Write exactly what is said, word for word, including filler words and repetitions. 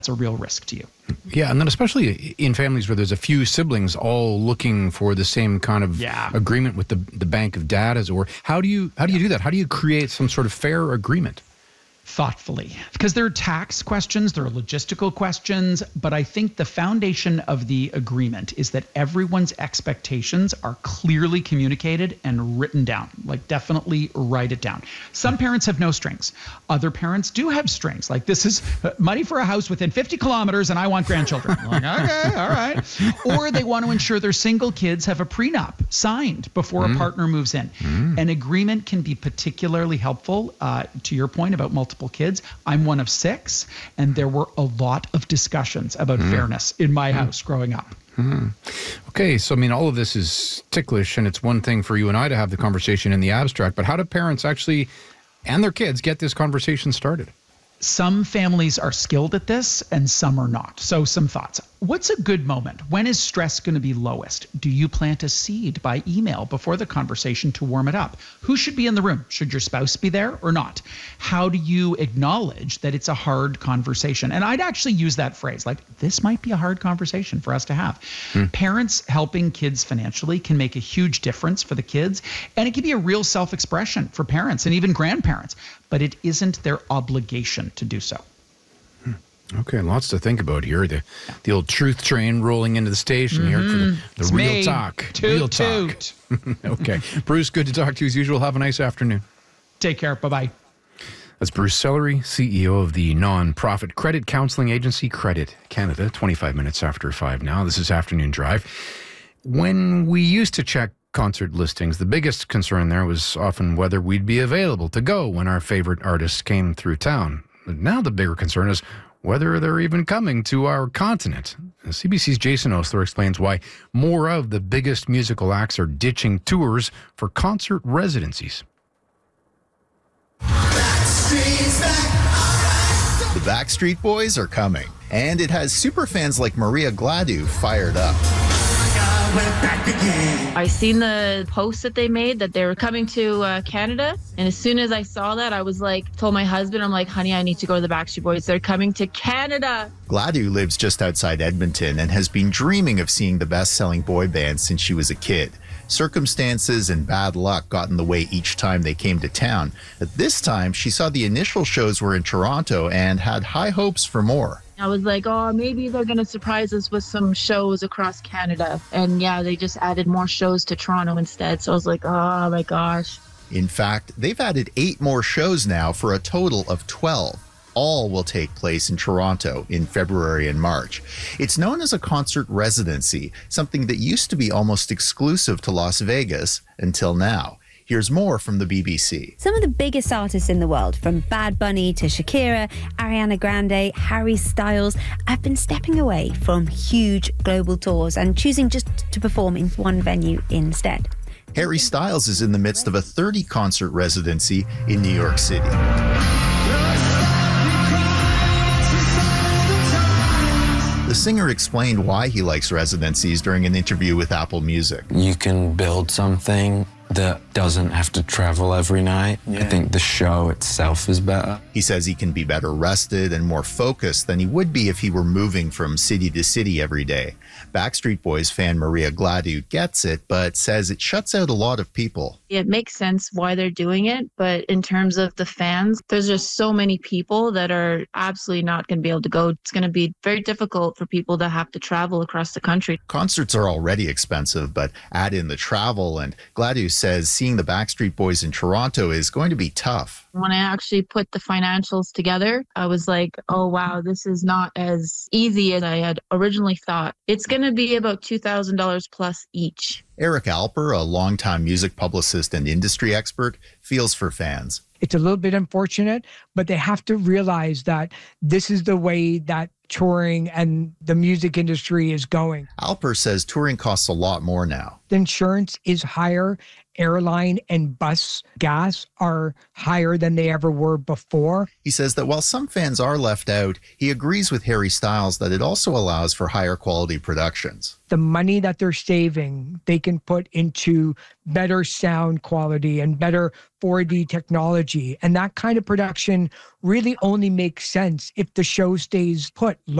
it's a real risk to you. Yeah, and then especially in families where there's a few siblings all looking for the same kind of yeah. agreement with the the bank of dad, as it were. How do you how do you do that? How do you create some sort of fair agreement? Thoughtfully, because there are tax questions, there are logistical questions, but I think the foundation of the agreement is that everyone's expectations are clearly communicated and written down. Like, definitely write it down. Some parents have no strings. Other parents do have strings. Like, this is money for a house within fifty kilometers and I want grandchildren. Like, okay, all right. Or they want to ensure their single kids have a prenup signed before mm. a partner moves in. Mm. An agreement can be particularly helpful, uh, to your point about multiple kids. I'm one of six, and there were a lot of discussions about mm. fairness in my mm. house growing up. Mm. Okay, so I mean, all of this is ticklish, and it's one thing for you and I to have the conversation in the abstract, but how do parents actually, and their kids, get this conversation started? Some families are skilled at this and some are not. So some thoughts. What's a good moment? When is stress going to be lowest? Do you plant a seed by email before the conversation to warm it up? Who should be in the room? Should your spouse be there or not? How do you acknowledge that it's a hard conversation? And I'd actually use that phrase, like, this might be a hard conversation for us to have. Hmm. Parents helping kids financially can make a huge difference for the kids, and it can be a real self-expression for parents and even grandparents, but it isn't their obligation to do so. Okay, lots to think about here. The the old truth train rolling into the station mm-hmm. here for the, the real me. talk. Toot, real toot. talk. Okay. Bruce, good to talk to you as usual. Have a nice afternoon. Take care. Bye-bye. That's Bruce Sellery, C E O of the non-profit credit counseling agency Credit Canada. twenty-five minutes after five now. This is Afternoon Drive. When we used to check concert listings, the biggest concern there was often whether we'd be available to go when our favorite artists came through town. But now the bigger concern is whether they're even coming to our continent. C B C's Jason Osler explains why more of the biggest musical acts are ditching tours for concert residencies. The Backstreet Boys are coming, and it has superfans like Maria Gladue fired up. I seen the post that they made that they were coming to uh, Canada, and as soon as I saw that, I was like, told my husband, I'm like, honey, I need to go to the Backstreet Boys. They're coming to Canada. Gladue lives just outside Edmonton and has been dreaming of seeing the best-selling boy band since she was a kid. Circumstances and bad luck got in the way each time they came to town. At this time, she saw the initial shows were in Toronto and had high hopes for more. I was like, oh, maybe they're going to surprise us with some shows across Canada. And yeah, they just added more shows to Toronto instead. So I was like, oh my gosh. In fact, they've added eight more shows now for a total of twelve. All will take place in Toronto in February and March. It's known as a concert residency, something that used to be almost exclusive to Las Vegas until now. Here's more from the B B C. Some of the biggest artists in the world, from Bad Bunny to Shakira, Ariana Grande, Harry Styles, have been stepping away from huge global tours and choosing just to perform in one venue instead. Harry Styles is in the midst of a thirty-concert residency in New York City. The singer explained why he likes residencies during an interview with Apple Music. You can build something that doesn't have to travel every night. Yeah. I think the show itself is better. He says he can be better rested and more focused than he would be if he were moving from city to city every day. Backstreet Boys fan Maria Gladue gets it, but says it shuts out a lot of people. It makes sense why they're doing it, but in terms of the fans, there's just so many people that are absolutely not going to be able to go. It's going to be very difficult for people to have to travel across the country. Concerts are already expensive, but add in the travel, and Gladue says seeing the Backstreet Boys in Toronto is going to be tough. When I actually put the financials together, I was like, oh, wow, this is not as easy as I had originally thought. It's going to be about two thousand dollars plus each. Eric Alper, a longtime music publicist and industry expert, feels for fans. It's a little bit unfortunate, but they have to realize that this is the way that touring and the music industry is going. Alper says touring costs a lot more now. The insurance is higher. Airline and bus gas are higher than they ever were before. He says that while some fans are left out, he agrees with Harry Styles that it also allows for higher quality productions. The money that they're saving, they can put into better sound quality and better four D technology. And that kind of production really only makes sense if the show stays put.